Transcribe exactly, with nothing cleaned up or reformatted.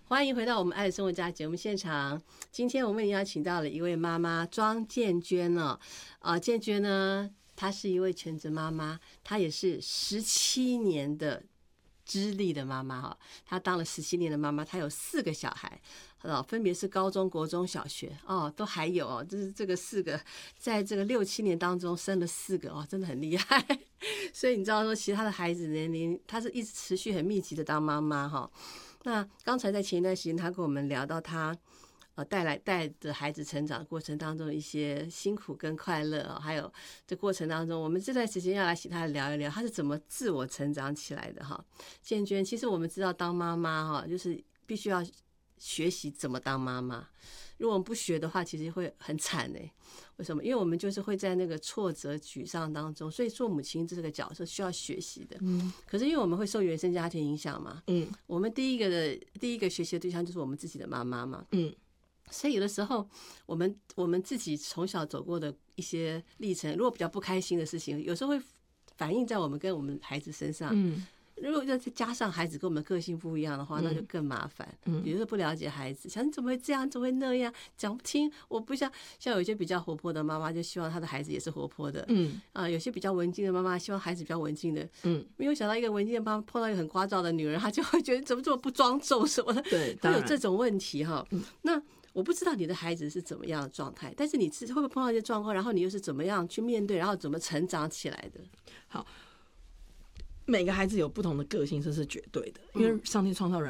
欢迎回到我们爱的生活家节目现场。今天我们邀请到了一位妈妈庄建娟哦，啊，建娟呢，她是一位全职妈妈，她也是十七年的资历的妈妈哈，她当了十七年的妈妈，她有四个小孩，哦，分别是高中、国中小学哦，都还有哦，就是这个四个，在这个六七年当中生了四个哦，真的很厉害。所以你知道说，其他的孩子年龄，她是一直持续很密集的当妈妈哈。那刚才在前一段时间，她跟我们聊到她呃带来带着孩子成长的过程当中一些辛苦跟快乐，哦，还有这过程当中，我们这段时间要来请她聊一聊，她是怎么自我成长起来的哈。建娟，其实我们知道当妈妈哈，就是必须要学习怎么当妈妈。如果我们不学的话，其实会很惨哎。为什么？因为我们就是会在那个挫折、沮丧当中，所以做母亲这个角色需要学习的。嗯。可是因为我们会受原生家庭影响嘛，嗯，我们第一个的第一个学习的对象就是我们自己的妈妈嘛，嗯。所以有的时候，我们我们自己从小走过的一些历程，如果比较不开心的事情，有时候会反映在我们跟我们孩子身上。嗯。如果再加上孩子跟我们个性不一样的话，那就更麻烦。嗯，比如说不了解孩子，想你怎么会这样，怎么会那样，讲不听。我不像像有些比较活泼的妈妈，就希望她的孩子也是活泼的。嗯，啊，有些比较文静的妈妈，希望孩子比较文静的。嗯，没有想到一个文静的妈妈碰到一个很聒噪的女人，她就会觉得怎么这么不庄重什么的。对，会有这种问题哈。嗯，那我不知道你的孩子是怎么样的状态，但是你会不会碰到一些状况，然后你又是怎么样去面对，然后怎么成长起来的？ 好。每个孩子有不同的个性，这是绝对的，因为上帝创造人